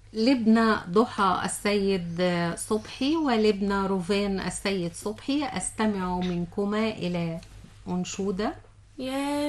لبنى ضحى السيد صبحي ولبنى روفان السيد صبحي، أستمع منكما إلى أنشودة. يا